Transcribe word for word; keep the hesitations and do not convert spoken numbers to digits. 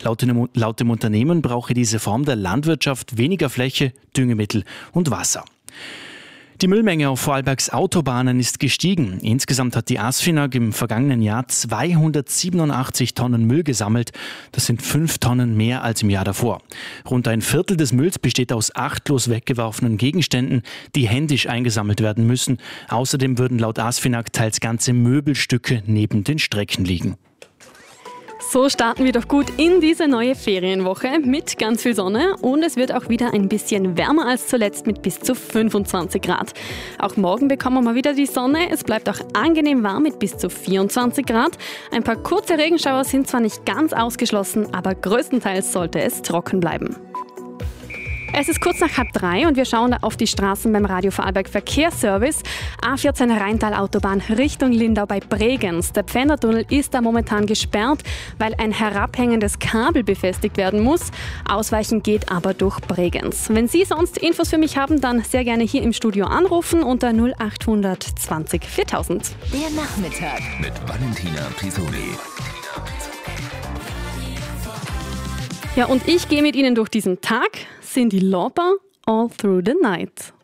Laut dem, laut dem Unternehmen brauche diese Form der Landwirtschaft weniger Fläche, Düngemittel und Wasser. Die Müllmenge auf Vorarlbergs Autobahnen ist gestiegen. Insgesamt hat die ASFINAG im vergangenen Jahr zweihundertsiebenundachtzig Tonnen Müll gesammelt. Das sind fünf Tonnen mehr als im Jahr davor. Rund ein Viertel des Mülls besteht aus achtlos weggeworfenen Gegenständen, die händisch eingesammelt werden müssen. Außerdem würden laut ASFINAG teils ganze Möbelstücke neben den Strecken liegen. So starten wir doch gut in diese neue Ferienwoche mit ganz viel Sonne und es wird auch wieder ein bisschen wärmer als zuletzt mit bis zu fünfundzwanzig Grad. Auch morgen bekommen wir mal wieder die Sonne. Es bleibt auch angenehm warm mit bis zu vierundzwanzig Grad. Ein paar kurze Regenschauer sind zwar nicht ganz ausgeschlossen, aber größtenteils sollte es trocken bleiben. Es ist kurz nach halb drei und wir schauen auf die Straßen beim Radio Vorarlberg Verkehrsservice. A vierzehn Rheintal-Autobahn Richtung Lindau bei Bregenz. Der Pfändertunnel ist da momentan gesperrt, weil ein herabhängendes Kabel befestigt werden muss. Ausweichen geht aber durch Bregenz. Wenn Sie sonst Infos für mich haben, dann sehr gerne hier im Studio anrufen unter null acht zwanzig viertausend. Der Nachmittag mit Valentina Pisoli. Ja, und ich gehe mit Ihnen durch diesen Tag. Cyndi Lauper, All Through the Night.